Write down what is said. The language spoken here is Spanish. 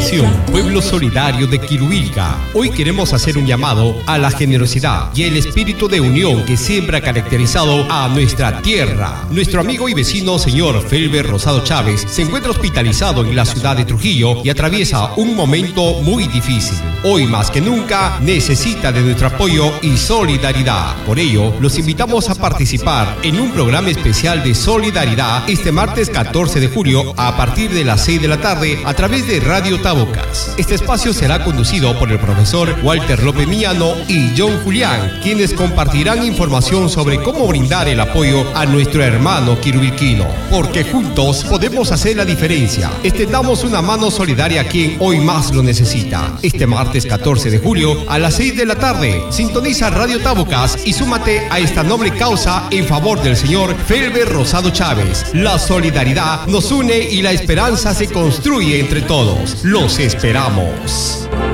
Asociación Pueblo Solidario de Quirubilca. Hoy queremos hacer un llamado a la generosidad y el espíritu de unión que siempre ha caracterizado a nuestra tierra. Nuestro amigo y vecino señor Felber Rosado Chávez se encuentra hospitalizado en la ciudad de Trujillo y atraviesa un momento muy difícil. Hoy más que nunca necesita de nuestro apoyo y solidaridad. Por ello, los invitamos a participar en un programa especial de solidaridad este martes 14 de julio a partir de las 6 de la tarde a través de Radio Tabocas. Este espacio será conducido por el profesor Walter López Millano y John Julián, quienes compartirán información sobre cómo brindar el apoyo a nuestro hermano quirubilquino. Porque juntos podemos hacer la diferencia. Extendamos una mano solidaria a quien hoy más lo necesita. Este martes 14 de julio a las 6 de la tarde, sintoniza Radio Tabocas y súmate a esta noble causa en favor del señor Felber Rosado Chávez. La solidaridad nos une y la esperanza se construye entre todos. Los esperamos.